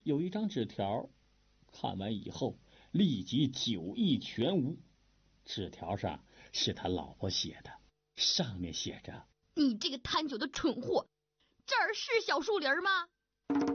有一张纸条，看完以后立即酒意全无。纸条上是他老婆写的，上面写着： 你这个贪酒的蠢货，这儿是小树林吗？